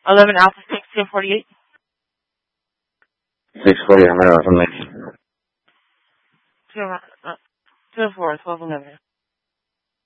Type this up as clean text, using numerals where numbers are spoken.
11 Alpha 6, 1048. 640, I'm going to 2 4, 1211.